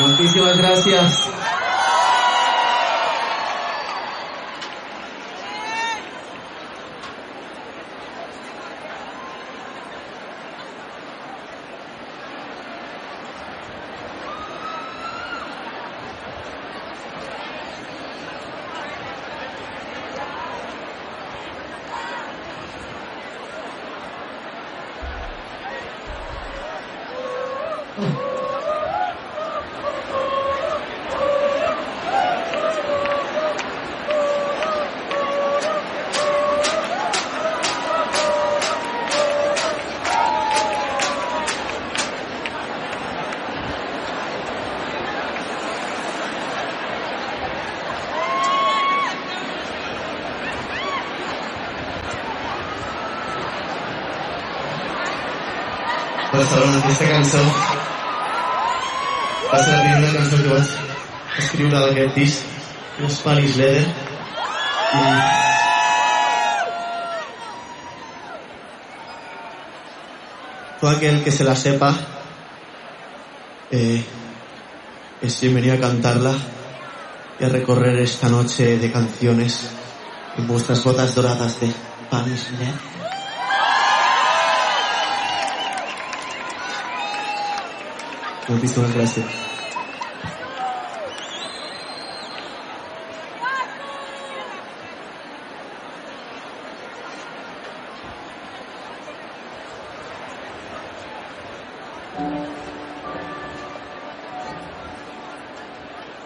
Muchísimas gracias. Barcelona, aquesta cançó va ser la primera cançó que vaig escriure d'aquest disc, Spanish Leather, i todo aquel que se la sepa es bienvenido a cantarla y a recorrer esta noche de canciones en vuestras botas doradas de Spanish Leather. Muchísimas gracias.